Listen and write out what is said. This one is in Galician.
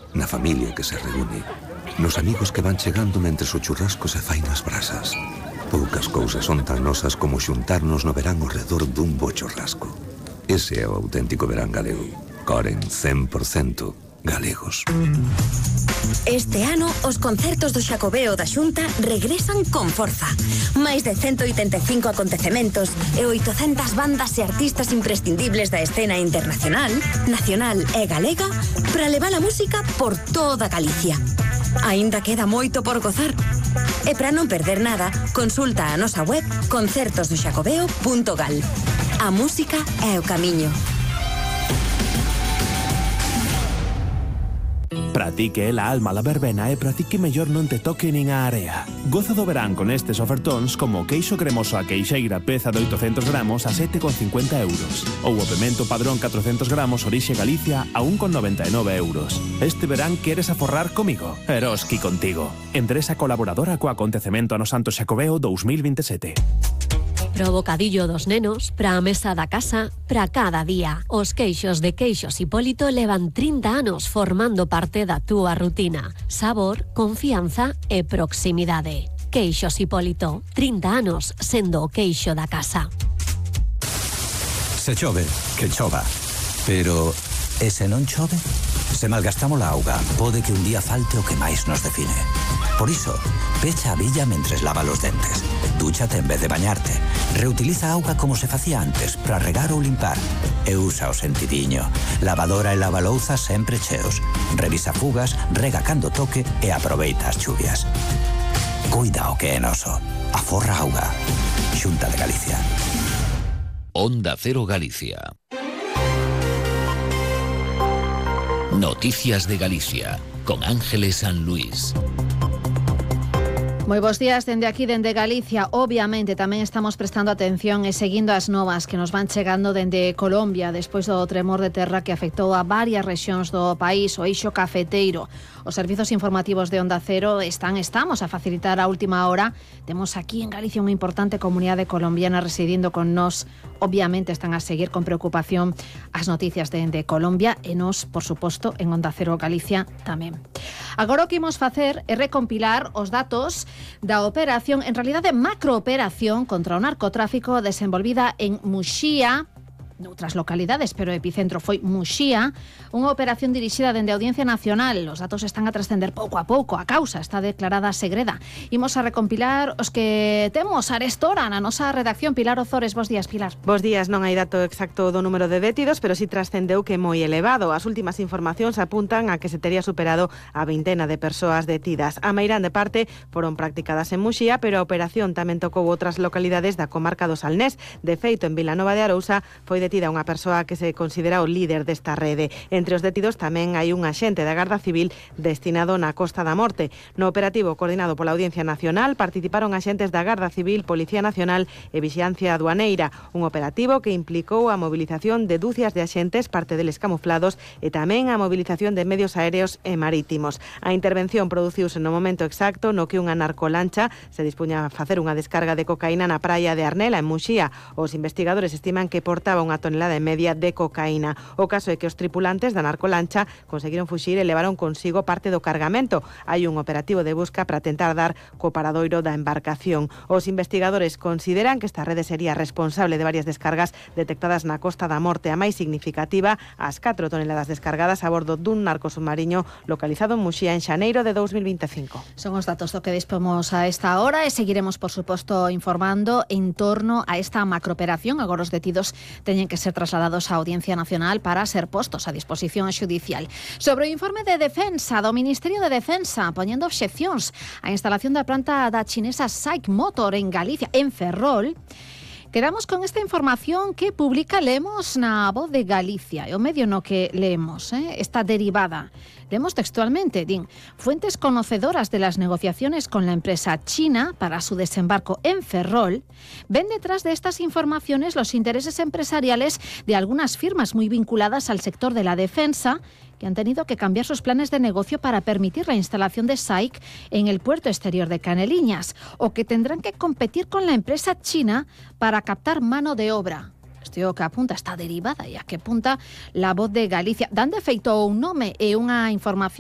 na familia que se reúne, nos amigos que van chegando mentres o churrasco se fai nas brasas. Poucas cousas son tan nosas como xuntarnos no verán ao redor dun bo churrasco. Ese é o auténtico verán galego. Coren 100% galegos. Este ano, os concertos do Xacobeo da Xunta regresan con forza. Máis de 185 acontecementos e 800 bandas e artistas imprescindibles da escena internacional, nacional e galega para levar a música por toda Galicia. Aínda queda moito por gozar. E para non perder nada, consulta a nosa web concertosdoxacobeo.gal. A música é o camiño. Pratique la alma la verbena e pratique mellor non te toque nin a area. Goza do verán con estes ofertóns como queixo cremoso a queixeira peza de 800 gramos a 7,50 euros ou o pemento padrón 400 gramos orixe Galicia a 1,99 euros. Este verán queres aforrar comigo? Eroski contigo. Empresa colaboradora co acontecemento ano Santo Xacobeo 2027. Pro bocadillo dos nenos, pra a mesa da casa, pra cada día. Os queixos de Queixos Hipólito levan 30 anos formando parte da túa rutina. Sabor, confianza e proximidade. Queixos Hipólito, 30 anos sendo o queixo da casa. Se chove, que chova. Pero, e se non chove? Se malgastamos a auga, pode que un día falte o que máis nos define. Por iso, pecha a billa mentres lava os dentes. Dúchate en vez de bañarte. Reutiliza a auga como se facía antes para regar ou limpar. E usa o sentidiño. Lavadora e lavalouza sempre cheos. Revisa fugas, rega cando toque e aproveita as chuvias. Cuida o que é noso. Aforra auga. Xunta de Galicia. Onda Cero Galicia. Noticias de Galicia, con Ángeles San Luis. Moi bos días dende aquí, dende Galicia. Obviamente tamén estamos prestando atención e seguindo as novas que nos van chegando dende Colombia despois do tremor de terra que afectou a varias rexións do país, o eixo cafeteiro. Os servizos informativos de Onda Cero estamos a facilitar a última hora. Temos aquí en Galicia unha importante comunidade colombiana residindo con nós. Obviamente están a seguir con preocupación as noticias de Colombia e nos, por suposto, en Onda Cero Galicia tamén. Agora o que imos facer é recompilar os datos da operación, en realidade macrooperación contra o narcotráfico desenvolvida en Muxía, noutras localidades, pero o epicentro foi Muxía, unha operación dirixida dende a Audiencia Nacional. Os datos están a trascender pouco a pouco, a causa está declarada segreda. Imos a recompilar os que temos a restora na nosa redacción. Pilar Ozores, bos días, Pilar. Bos días, non hai dato exacto do número de detidos, pero si trascendeu que é moi elevado. As últimas informacións apuntan a que se tería superado a veintena de persoas detidas. A meirande parte foron practicadas en Muxía, pero a operación tamén tocou outras localidades da comarca do Salnés. De feito, en Vilanova de Arousa foi detida unha persoa que se considera o líder desta rede. Entre os detidos tamén hai un axente da Garda Civil destinado na Costa da Morte. No operativo coordinado pola Audiencia Nacional participaron axentes da Garda Civil, Policía Nacional e Vixilancia Aduaneira. Un operativo que implicou a mobilización de dúcias de axentes, parte deles camuflados, e tamén a mobilización de medios aéreos e marítimos. A intervención produciuse no momento exacto no que unha narcolancha se dispuña a facer unha descarga de cocaína na praia de Arnela, en Muxía. Os investigadores estiman que portaba unha tonelada e media de cocaína. O caso é que os tripulantes da narcolancha conseguiron fuxir e levaron consigo parte do cargamento. Hai un operativo de busca para tentar dar co paradoiro da embarcación. Os investigadores consideran que esta rede sería responsable de varias descargas detectadas na Costa da Morte. A máis significativa, as 4 toneladas descargadas a bordo dun narcosubmarino localizado en Muxía en xaneiro de 2025. Son os datos do que dispomos a esta hora e seguiremos, por suposto, informando en torno a esta macrooperación. Agora os detidos teñen que ser trasladados á Audiencia Nacional para ser postos a disposición xudicial. Sobre o informe de defensa do Ministerio de Defensa, poñendo obxeccións á instalación da planta da chinesa SAIC Motor en Galicia, en Ferrol, quedamos con esta información que publica Lemos na Voz de Galicia. E o medio no que leemos, está derivada. Leemos textualmente, din, fuentes conocedoras de las negociaciones con la empresa china para su desembarco en Ferrol ven detrás de estas informaciones los intereses empresariales de algunas firmas muy vinculadas al sector de la defensa que han tenido que cambiar sus planes de negocio para permitir la instalación de SAIC en el puerto exterior de Caneliñas, o que tendrán que competir con la empresa china para captar mano de obra. Isto é o que apunta esta derivada e a que apunta La Voz de Galicia. Dan de feito un nome e unha información